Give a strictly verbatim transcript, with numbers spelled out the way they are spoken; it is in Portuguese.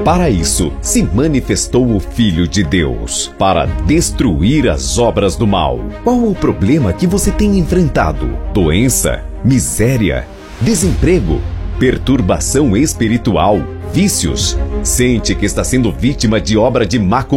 Para isso, se manifestou o Filho de Deus, para destruir as obras do mal. Qual o problema que você tem enfrentado? Doença? Miséria? Desemprego? Perturbação espiritual? Vícios? Sente que está sendo vítima de obra de má